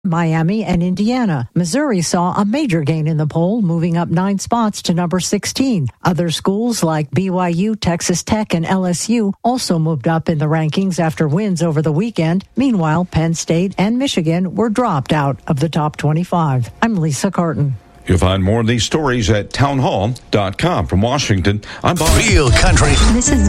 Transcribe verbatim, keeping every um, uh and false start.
Miami, and Indiana. Missouri saw a major gain in the poll, moving up nine spots to number sixteen. Other schools like B Y U, Texas Tech, and L S U also moved up in the rankings after wins over the weekend. Meanwhile, Penn State and Michigan were dropped out of the top twenty-five. I'm Lisa Carton. You'll find more of these stories at townhall dot com. From Washington, I'm Bob. Real country. This is